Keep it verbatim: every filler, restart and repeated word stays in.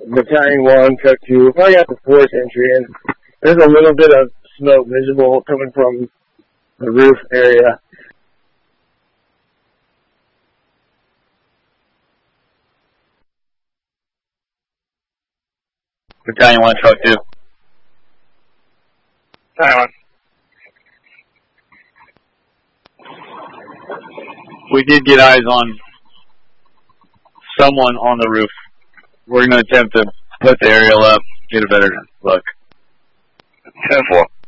Battalion one, Truck two. We're probably got the fourth entry in. There's a little bit of smoke visible coming from the roof area. Battalion one, Truck two. Battalion one. We did get eyes on someone on the roof. We're going to attempt to put the aerial up, get a better look. ten four.